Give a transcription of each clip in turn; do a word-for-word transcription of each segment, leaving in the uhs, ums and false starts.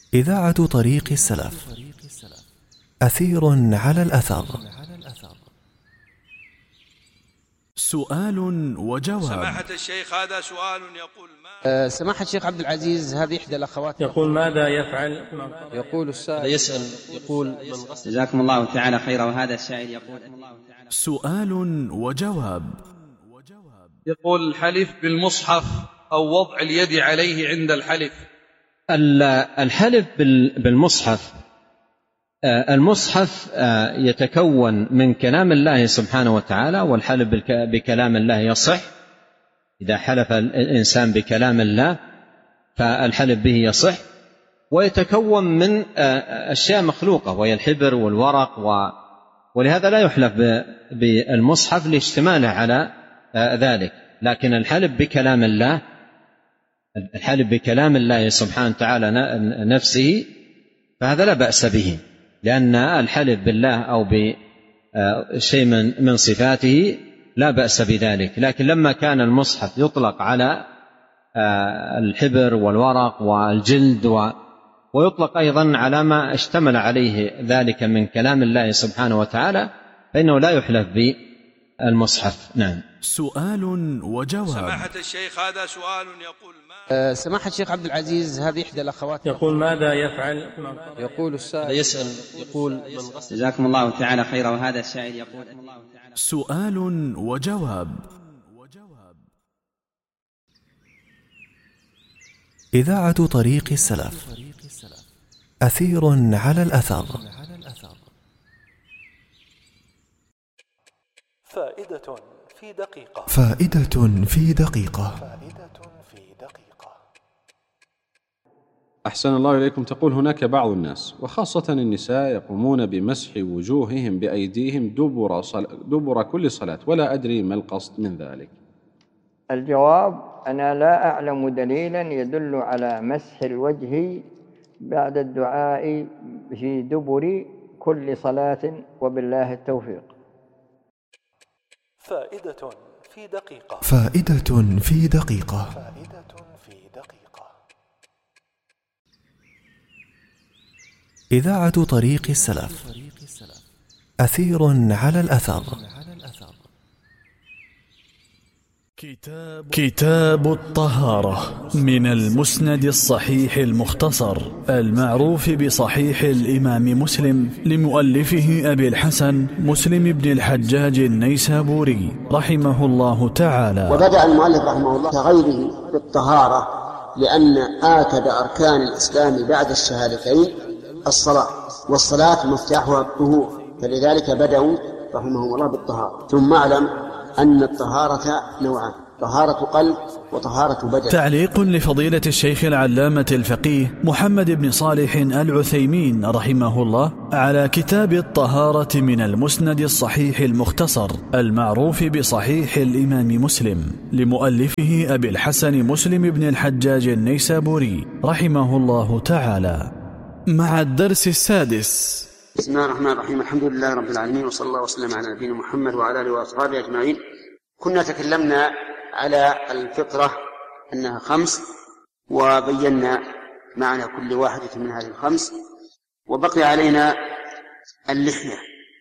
إذاعة طريق السلف. أثير على الأثر. سؤال وجواب. سماحة الشيخ، هذا سؤال يقول ما أه سماحة الشيخ عبد العزيز، هذه إحدى الأخوات يقول ماذا يفعل؟ يقول السائل يسأل يقول جزاكم الله تعالى خيرا. وهذا السائل يقول سؤال وجواب. يقول الحلف بالمصحف أو وضع اليد عليه عند الحلف. الحلف بالمصحف، المصحف يتكون من كلام الله سبحانه وتعالى، والحلف بكلام الله يصح. إذا حلف الإنسان بكلام الله فالحلف به يصح، ويتكون من أشياء مخلوقة وهي الحبر والورق، ولهذا لا يحلف بالمصحف لاشتماله على ذلك. لكن الحلف بكلام الله الحلف بكلام الله سبحانه وتعالى نفسه فهذا لا بأس به، لأن الحلف بالله أو بشيء من صفاته لا بأس بذلك. لكن لما كان المصحف يطلق على الحبر والورق والجلد ويطلق أيضا على ما اشتمل عليه ذلك من كلام الله سبحانه وتعالى فإنه لا يحلف بالمصحف. نعم. سؤال وجواب. سماحة الشيخ، هذا سؤال يقول ما أه سماحة الشيخ عبد العزيز، هذه إحدى الأخوات يقول ماذا يفعل؟ يقول السائل يسأل يقول جزاكم الله تعالى خيرا. وهذا السائل يقول سؤال وجواب. إذاعة طريق السلف. أثير على الأثر. فائدة في دقيقة. فائدة في دقيقة. أحسن الله إليكم. تقول هناك بعض الناس وخاصة النساء يقومون بمسح وجوههم بأيديهم دبر, صل... دبر كل صلاة، ولا أدري ما القصد من ذلك. الجواب: أنا لا أعلم دليلا يدل على مسح الوجه بعد الدعاء في دبر كل صلاة، وبالله التوفيق. فائدة في دقيقة. فائدة في دقيقة. فائدة في دقيقة. إذاعة طريق السلف. أثير على الأثر. كتاب الطهارة من المسند الصحيح المختصر المعروف بصحيح الإمام مسلم لمؤلفه أبي الحسن مسلم بن الحجاج النيسابوري رحمه الله تعالى. وبدأ المؤلف رحمه الله كغيره بالطهارة، لأن آكد أركان الإسلام بعد الشهادتين الصلاة، والصلاة مفتاحها الطهور، فلذلك بدأوا رحمهم الله بالطهارة. ثم اعلم أن الطهارة نوعان: طهارة قلب وطهارة بدن. تعليق لفضيلة الشيخ العلامة الفقيه محمد بن صالح العثيمين رحمه الله على كتاب الطهارة من المسند الصحيح المختصر المعروف بصحيح الإمام مسلم لمؤلفه أبي الحسن مسلم بن الحجاج النيسابوري رحمه الله تعالى، مع الدرس السادس. بسم الله الرحمن الرحيم. الحمد لله رب العالمين، وصلى الله وسلم على نبينا محمد وعلى آله وأصحابه أجمعين. كنا تكلمنا على الفطرة أنها خمس، وبينا معنى كل واحدة من هذه الخمس، وبقي علينا اللحية.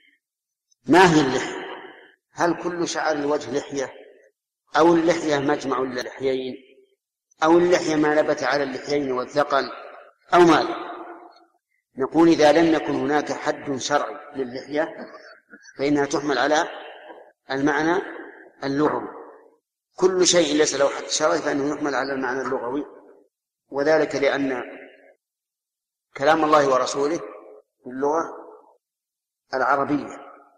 ما هي اللحية؟ هل كل شعر الوجه لحية، أو اللحية مجمع اللحيين، أو اللحية ما نبت على اللحيين والذقن، أو ماذا؟ نقول: إذا لم يكن هناك حد شرعي للحية فإنها تحمل على المعنى اللغوي. كل شيء ليس له حد شرعي فإنه يحمل على المعنى اللغوي، وذلك لأن كلام الله ورسوله باللغة العربية،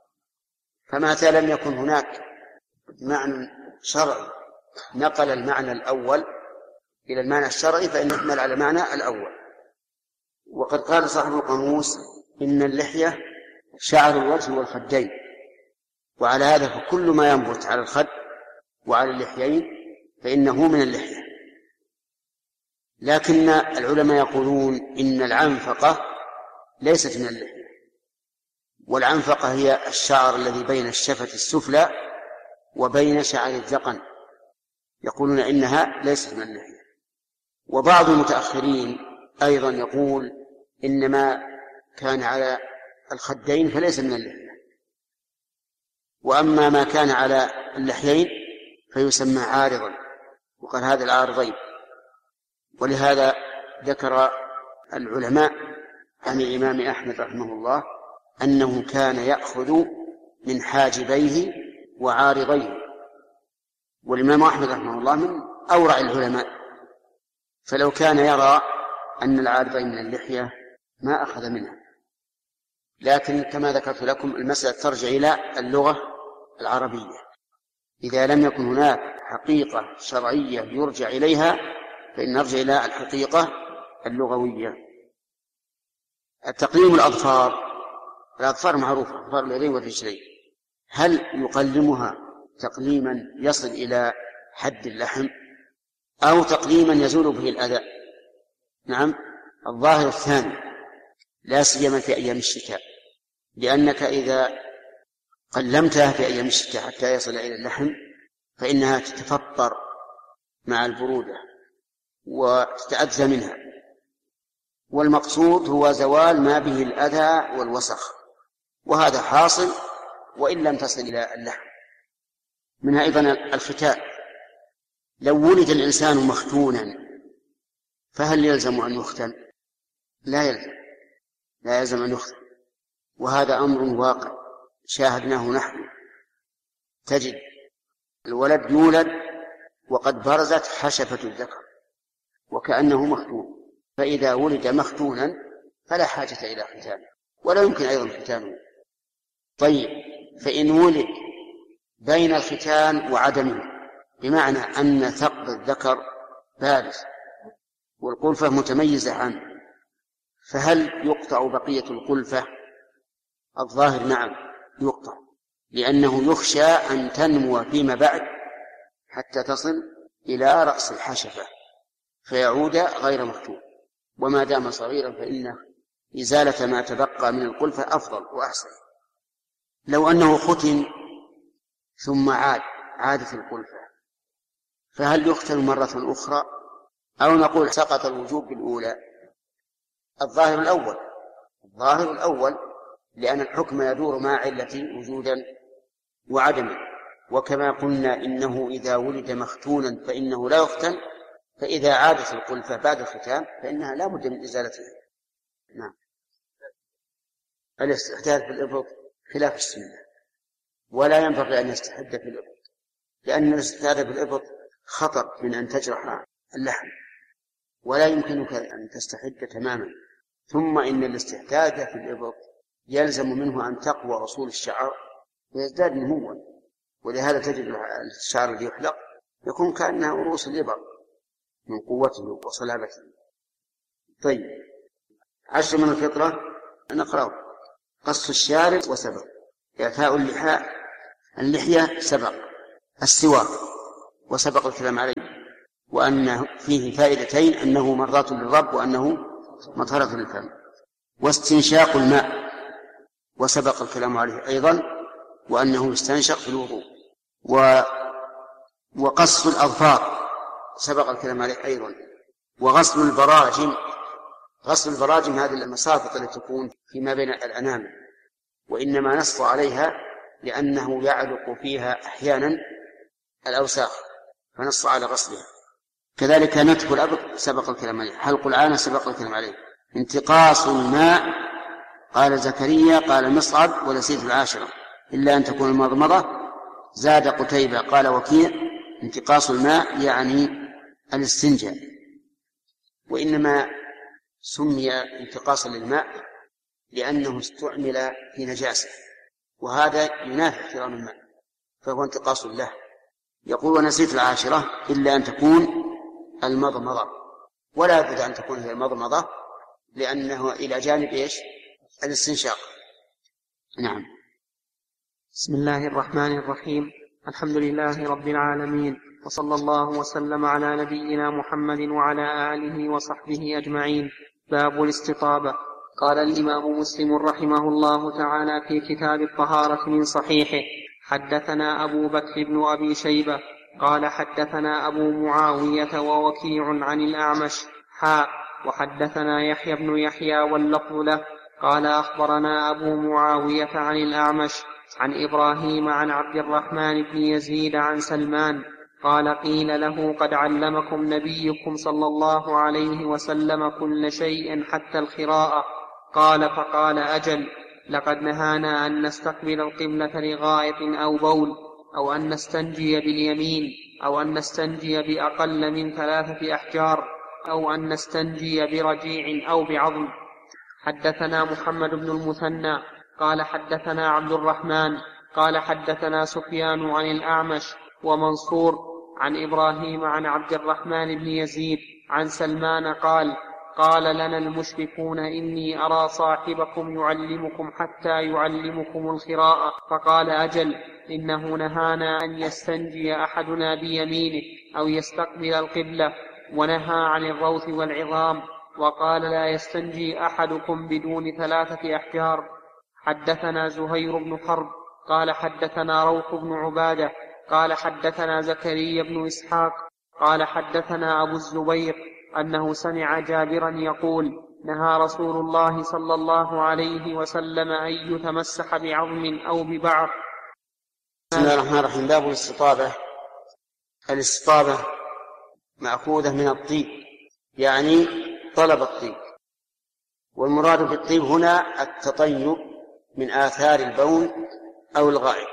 فمتى لم يكن هناك معنى شرعي نقل المعنى الأول إلى المعنى الشرعي فإنه يحمل على المعنى الأول. وقد قال صاحب القاموس: إن اللحية شعر الوجه والخدين. وعلى هذا فكل ما ينبت على الخد وعلى اللحيين فإنه من اللحية. لكن العلماء يقولون إن العنفقة ليست من اللحية، والعنفقة هي الشعر الذي بين الشفة السفلى وبين شعر الذقن، يقولون إنها ليست من اللحية. وبعض المتأخرين أيضا يقول إنما كان على الخدين فليس من اللحية، وأما ما كان على اللحيين فيسمى عارضا، وقال هذا العارضين. ولهذا ذكر العلماء عن الإمام أحمد رحمه الله أنه كان يأخذ من حاجبيه وعارضيه، والإمام أحمد رحمه الله من أورع العلماء، فلو كان يرى أن العارضين من اللحية ما أخذ منها. لكن كما ذكرت لكم المسألة ترجع إلى اللغة العربية، إذا لم يكن هناك حقيقة شرعية يرجع إليها فإن نرجع إلى الحقيقة اللغوية. التقليم الأظفار، الأظفار معروفة، أظفار اليدين والرجلين، هل يقلمها تقليما يصل إلى حد اللحم أو تقليما يزول به الأذى؟ نعم، الظاهر الثاني، لا سيما في أيام الشتاء، لأنك إذا قلمتها في أيام الشتاء حتى يصل إلى اللحم فإنها تتفطر مع البرودة وتتأذى منها، والمقصود هو زوال ما به الأذى والوسخ، وهذا حاصل وإن لم تصل إلى اللحم. منها أيضا الختان، لو ولد الإنسان مختونا فهل يلزم أن يختن؟ لا يلزم، لا يلزم أن يختن، وهذا أمر واقع شاهدناه نحن. تجد الولد يولد وقد برزت حشفة الذكر وكأنه مختون، فإذا ولد مختونا فلا حاجة إلى ختانه ولا يمكن أيضا ختانه. طيب، فإن ولد بين الختان وعدمه، بمعنى أن ثقب الذكر بارز والقلفة متميزة عنه، فهل يقطع بقية القلفة؟ الظاهر نعم يقطع، لأنه يخشى أن تنمو فيما بعد حتى تصل إلى رأس الحشفة فيعود غير مختون، وما دام صغيرا فإن إزالة ما تبقى من القلفة أفضل وأحسن. لو أنه ختن ثم عاد عادت القلفة فهل يختن مرة أخرى أو نقول سقط الوجوب بالأولى؟ الظاهر الأول، الظاهر الأول، لأن الحكم يدور مع علة وجودا وعدما، وكما قلنا إنه إذا ولد مختونا فإنه لا يختن، فإذا عادت القلفة بعد الختان فإنها لا بد من إزالتها. نعم. الاستحداث بالإبط خلاف السنة، ولا ينبغي أن يستحد في الإبط، لأن الاستحداث بالإبط خطر من أن تجرح اللحم، ولا يمكنك أن تستحد تماما. ثم إن الاستحداث في الإبط يلزم منه أن تقوى أصول الشعر ويزداد نموا، ولهذا تجد الشعر الذي يحلق يكون كأنها رؤوس الإبر من قوته وصلابته. طيب، عشر من الفطرة نقرأه: قص الشارب وسبق، إعفاء اللحاء اللحية سبق، السواك وسبق الكلام عليه، وأن فيه فائدتين: أنه مرضاة للرب وأنه مطهرة للفم، واستنشاق الماء وسبق الكلام عليه أيضا، وأنه يستنشق في الوضوء، و... وقص الأظفار سبق الكلام عليه أيضا، وغسل البراجم. غسل البراجم هذه المصافط التي تكون فيما بين الأنامل، وإنما نص عليها لأنه يعلق فيها أحيانا الأوساخ فنص على غسلها. كذلك نتف الأبط سبق الكلام عليه، حلق العانة سبق الكلام عليه، انتقاص الماء قال زكريا قال مصعب ونسيت العاشرة إلا أن تكون المضمضة. زاد قتيبة قال وكيع انتقاص الماء يعني الاستنجاء، وإنما سمي انتقاصا للماء لأنه استعمل في نجاسة، وهذا ينافي احترام الماء فهو انتقاص له. يقول ونسيت العاشرة إلا أن تكون المضمضة، ولا بد أن تكون هي المضمضة لأنه إلى جانب إيش؟ الاستنشاق. نعم. بسم الله الرحمن الرحيم. الحمد لله رب العالمين، وصلى الله وسلم على نبينا محمد وعلى آله وصحبه أجمعين. باب الاستطابة. قال الإمام مسلم رحمه الله تعالى في كتاب الطهارة من صحيحه: حدثنا أبو بكر بن أبي شيبة قال حدثنا أبو معاوية ووكيع عن الأعمش حاء وحدثنا يحيى بن يحيى واللفظ له قال أخبرنا أبو معاوية عن الأعمش عن إبراهيم عن عبد الرحمن بن يزيد عن سلمان قال قيل له قد علمكم نبيكم صلى الله عليه وسلم كل شيء حتى الخراءة. قال فقال أجل، لقد نهانا أن نستقبل القبلة لغائط أو بول، أو أن نستنجي باليمين، أو أن نستنجي بأقل من ثلاثة أحجار، أو أن نستنجي برجيع أو بعظم. حدثنا محمد بن المثنى قال حدثنا عبد الرحمن قال حدثنا سفيان عن الأعمش ومنصور عن إبراهيم عن عبد الرحمن بن يزيد عن سلمان قال قال لنا المشركون إني أرى صاحبكم يعلمكم حتى يعلمكم الخراءة. فقال أجل، إنه نهانا أن يستنجي أحدنا بيمينه أو يستقبل القبلة، ونهى عن الروث والعظام، وقال لا يستنجي أحدكم بدون ثلاثة أحجار. حدثنا زهير بن حرب قال حدثنا روح بن عبادة قال حدثنا زكريا بن إسحاق قال حدثنا أبو الزبير أنه سمع جابرا يقول نهى رسول الله صلى الله عليه وسلم أن يتمسح بعظم أو ببعر. بسم الله الرحمن الرحيم. باب الاستطابة. الاستطابة مأخوذة من الطيب، يعني طلب الطيب، والمراد بالطيب هنا التطيب من آثار البول أو الغائط،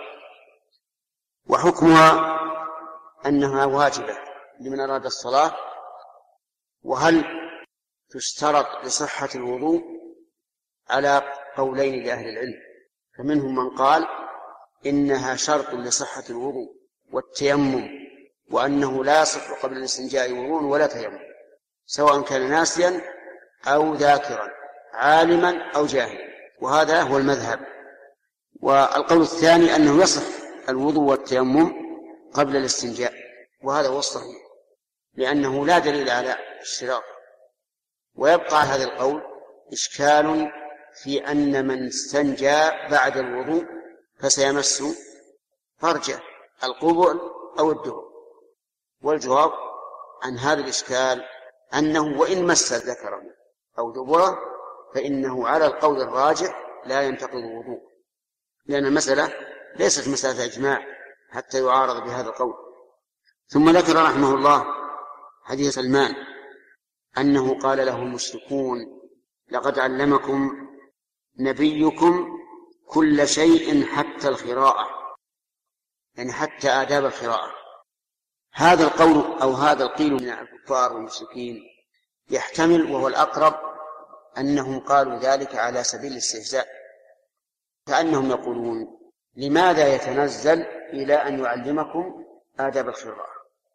وحكمها أنها واجبة لمن أراد الصلاة. وهل تشترط لصحة الوضوء؟ على قولين لأهل العلم، فمنهم من قال إنها شرط لصحة الوضوء والتيمم، وأنه لا يصح قبل الاستنجاء وضوء ولا تيمم، سواء كان ناسيا أو ذاكرا، عالما أو جاهلا، وهذا هو المذهب. والقول الثاني أنه يصح الوضوء والتيمم قبل الاستنجاء، وهذا هو الصحيح، لأنه لا دليل على الشراط. ويبقى هذا القول إشكال في أن من استنجى بعد الوضوء فسيمس فرجه القبل أو الدبر، والجواب عن هذا الإشكال أنه وإن مس ذكره أو دبره فإنه على القول الراجح لا ينتقض الوضوء، لأن المسألة ليست مسألة إجماع حتى يعارض بهذا القول. ثم ذكر رحمه الله حديث سلمان أنه قال له المشركون لقد علمكم نبيكم كل شيء حتى الخراءة، يعني حتى آداب الخراءة. هذا القول أو هذا القيل من الكفار والمشركين يحتمل، وهو الأقرب، أنهم قالوا ذلك على سبيل الاستهزاء، كأنهم يقولون لماذا يتنزل إلى أن يعلمكم آداب الخراءة،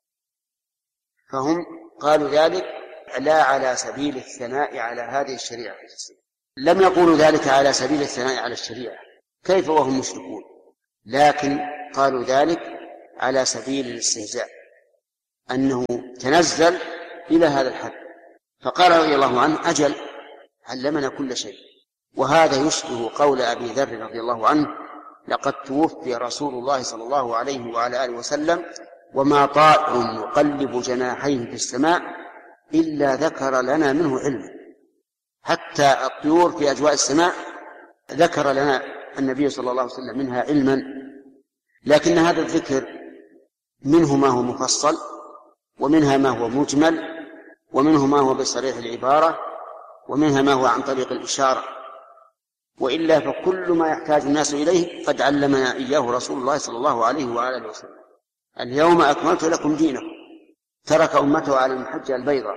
فهم قالوا ذلك لا على سبيل الثناء على هذه الشريعة. لم يقولوا ذلك على سبيل الثناء على الشريعة، كيف وهم مشركون، لكن قالوا ذلك على سبيل الاستهزاء، أنه تنزل إلى هذا الحد. فقال رضي الله عنه أجل، علمنا كل شيء. وهذا يشبه قول أبي ذر رضي الله عنه لقد توفي رسول الله صلى الله عليه وعلى آله وسلم وما طائر يقلب جناحيه في السماء إلا ذكر لنا منه علما. حتى الطيور في أجواء السماء ذكر لنا النبي صلى الله عليه وسلم منها علما، لكن هذا الذكر منه ما هو مفصل، ومنها ما هو مجمل، ومنه ما هو بصريح العبارة، ومنها ما هو عن طريق الإشارة. وإلا فكل ما يحتاج الناس إليه قد علمنا إياه رسول الله صلى الله عليه وآله وسلم. اليوم أكملت لكم دينكم، ترك أمته على المحجة البيضاء.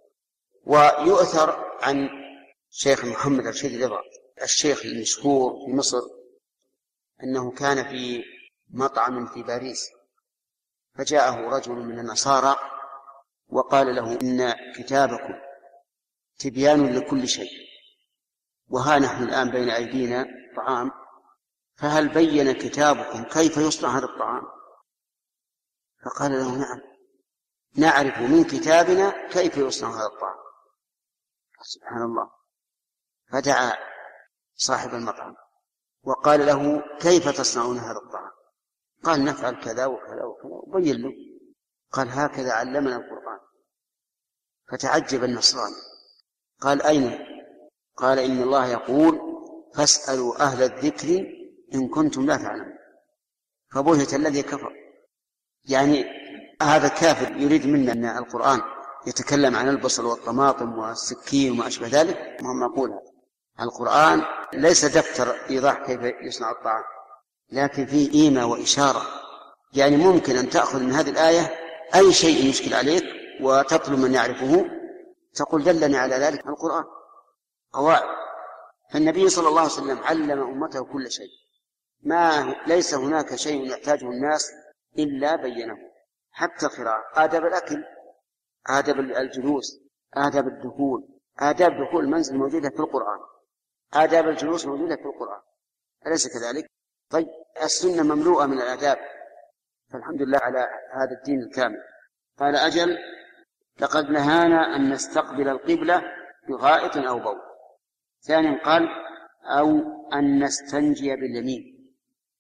ويؤثر عن شيخ محمد رشيد رضا الشيخ المشهور في مصر أنه كان في مطعم في باريس، فجاءه رجل من النصارى وقال له إن كتابكم تبيان لكل شيء، وها نحن الآن بين أيدينا طعام، فهل بين كتابكم كيف يصنع هذا الطعام؟ فقال له نعم، نعرف من كتابنا كيف يصنع هذا الطعام. سبحان الله. فدعا صاحب المطعم وقال له كيف تصنعون هذا الطعام؟ قال نفعل كذا وكذا وكذا، وبين له. قال هكذا علمنا القرآن. فتعجب النصراني قال أين؟ قال إن الله يقول فاسألوا أهل الذكر إن كنتم لا تعلمون. فبهت الذي كفر. يعني هذا كافر يريد منا أن القرآن يتكلم عن البصل والطماطم والسكين وما أشبه ذلك. مهم أقول هذا القرآن ليس دفتر إيضاح كيف يصنع الطعام، لكن فيه إيمة وإشارة. يعني ممكن أن تأخذ من هذه الآية أي شيء يشكل عليك وتطلب من يعرفه، تقول دلني على ذلك القرآن. قواعد. فالنبي صلى الله عليه وسلم علم أمته كل شيء، ما ليس هناك شيء يحتاجه الناس إلا بينه، حتى قراءة، آداب الأكل، آداب الجلوس، آداب الدخول، آداب دخول المنزل موجودة في القرآن، آداب الجلوس موجودة في القرآن، أليس كذلك؟ طيب السنة مملوءة من الآداب، فالحمد لله على هذا الدين الكامل. قال أجل لقد نهانا أن نستقبل القبلة بغائط أو بول. ثانيا قال أو أن نستنجي باليمين،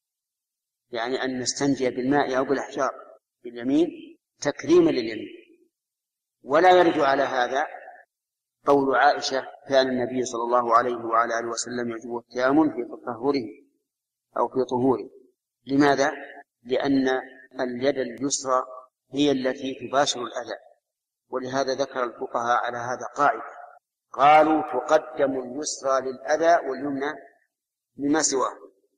يعني أن نستنجي بالماء أو بالأحجار باليمين تكريما لليمين. ولا يرد على هذا قول عائشة كان النبي صلى الله عليه وعلى آله وسلم يجب التيامن في تطهره أو في طهوره. لماذا؟ لأن اليد اليسرى هي التي تباشر الأذى، ولهذا ذكر الفقهاء على هذا قاعدة، قالوا تقدم اليسرى للأذى واليمنى لما سواه.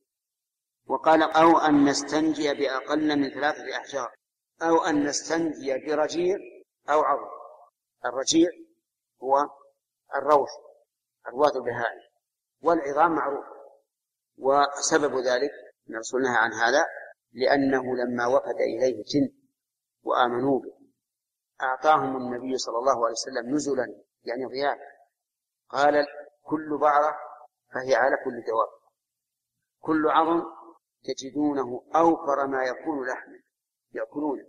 وقال أو أن نستنجي بأقل من ثلاثة أحجار، أو أن نستنجي برجيع أو عظم. الرجيع هو الروث، الروث البهائم، والعظام معروف. وسبب ذلك أن رسول الله عن هذا لأنه لما وفد إليه جن وآمنوا به أعطاهم النبي صلى الله عليه وسلم نزلا، يعني ضيافة. قال كل بعرة فهي على كل دواب، كل عظم تجدونه أوفر ما يكون لحما يأكلونه.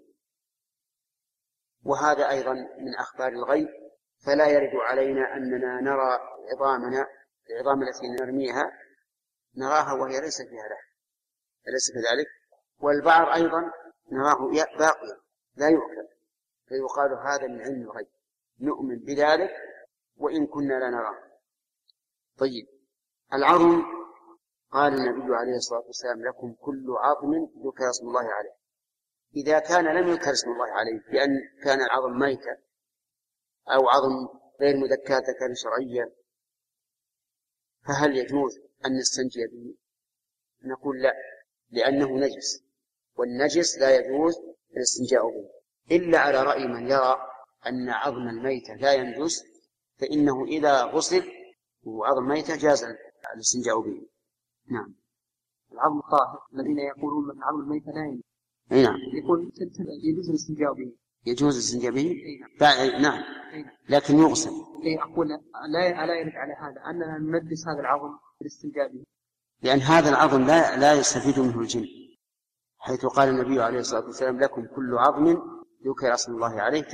وهذا أيضا من أخبار الغيب، فلا يرد علينا أننا نرى عظامنا العظام التي نرميها نراها وهي ليس فيها لحم، أليس كذلك؟ والبعر أيضا نراه باقيا لا يؤكل، فيقال هذا من علم الغيب، نؤمن بذلك وإن كنا لا نراه. طيب العظم قال النبي عليه الصلاة والسلام لكم كل عظم ذكر اسم الله عليه. إذا كان لم يذكر اسم الله عليه بأن كان العظم ميتا أو عظم غير مذكى ذكرا شرعيا، فهل يجوز أن نستنجي به؟ نقول لا، لأنه نجس، والنجس لا يجوز الاستنجاء به إلا على رأي من يرى أن عظم الميتة لا ينجس، فإنه إذا غسل وعظم ميتة جاز الاستنجاء به. نعم. العظم الطاهر الذين يقولون أن عظم الميتة لا ينجس، نعم، يقول يجوز الاستنجاء به. يجوز الاستنجاء به؟ نعم، لكن يغسل. إيه أقول لا لا يرد على هذا أننا نمدس هذا العظم بالاستنجاء به، لأن هذا العظم لا لا يستفيد منه الجن، حيث قال النبي عليه الصلاة والسلام لكم كل عظم ذكر اسم الله عليه